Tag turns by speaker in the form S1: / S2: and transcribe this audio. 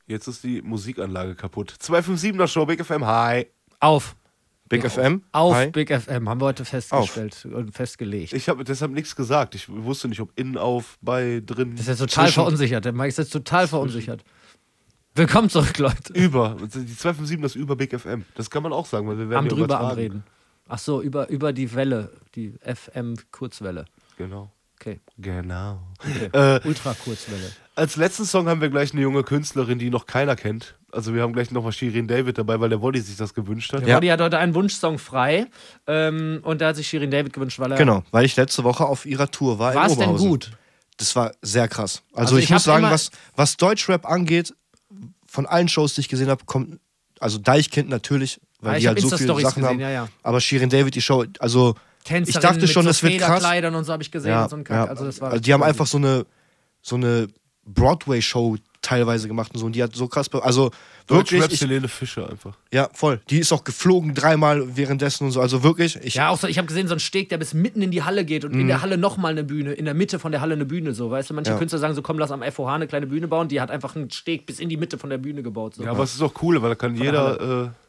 S1: Jetzt ist die Musikanlage kaputt. 257er Show, Big FM, hi.
S2: Auf.
S3: Big FM?
S2: Auf
S3: Hi.
S2: Big FM, haben wir heute festgestellt und festgelegt.
S1: Ich habe deshalb nichts gesagt. Ich wusste nicht, ob innen, auf, bei, drin.
S2: Das ist jetzt total verunsichert. Der Mike ist jetzt total verunsichert. Willkommen zurück, Leute.
S1: Über. Die 257 ist über Big FM. Das kann man auch sagen, weil wir werden
S2: Am
S1: ja
S2: drüber
S1: übertragen.
S2: am Reden. Ach so, über die Welle, die FM-Kurzwelle.
S1: Genau.
S2: Okay.
S1: Genau.
S2: Ultra-Kurzwelle.
S1: Als letzten Song haben wir gleich eine junge Künstlerin, die noch keiner kennt. Also wir haben gleich nochmal Shirin David dabei, weil der Wolli sich das gewünscht hat.
S2: Der Wolli hat heute einen Wunschsong frei und da hat sich Shirin David gewünscht, weil er...
S3: Genau, weil ich letzte Woche auf ihrer Tour war.
S2: War
S3: in
S2: es denn
S3: Oberhausen.
S2: gut?
S3: Das war sehr krass.
S2: Also
S3: ich
S2: ich
S3: muss
S2: hab
S3: sagen,
S2: immer-
S3: was Deutschrap angeht, von allen Shows, die ich gesehen habe, kommt, also Deichkind natürlich, weil
S2: ich
S3: die
S2: hab
S3: halt so viele
S2: Insta-Stories
S3: Sachen
S2: gesehen,
S3: haben.
S2: ja.
S3: Aber Shirin David, die Show, also
S2: Tänzerinnen
S3: ich dachte schon,
S2: mit
S3: es
S2: so
S3: wird krass.
S2: Federkleidern und so habe ich gesehen und so ein Kack. Also das war
S3: also die haben einfach so eine Broadway-Show teilweise gemacht und so. Und die hat so krass, also wirklich,
S1: Deutschrap Helene Fischer einfach.
S3: ja, voll. Die ist auch geflogen dreimal währenddessen und so. Also wirklich,
S2: ja, auch so, ich habe gesehen, so einen Steg, der bis mitten in die Halle geht und in der Halle nochmal eine Bühne, in der Mitte von der Halle eine Bühne, so, weißt du? Manche Künstler sagen so, komm, lass am FOH eine kleine Bühne bauen, die hat einfach einen Steg bis in die Mitte von der Bühne gebaut. So.
S1: Ja, aber es ist auch cool, weil da kann jeder